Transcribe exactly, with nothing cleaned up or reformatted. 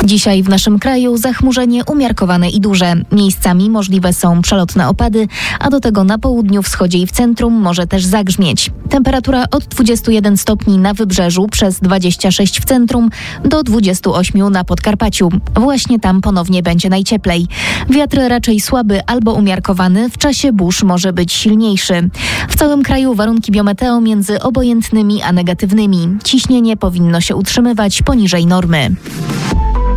Dzisiaj w naszym kraju zachmurzenie umiarkowane i duże. Miejscami możliwe są przelotne opady, a do tego na południu, wschodzie i w centrum może też zagrzmieć. Temperatura od dwudziestu jeden stopni na wybrzeżu, przez dwadzieścia sześć w centrum do dwudziestu ośmiu na Podkarpaciu. Właśnie tam ponownie będzie najcieplej. Wiatr raczej słaby albo umiarkowany, w czasie burz może być silniejszy. W całym kraju warunki biometeo między obojętnymi a negatywnymi. Ciśnienie powinno się utrzymywać poniżej normy.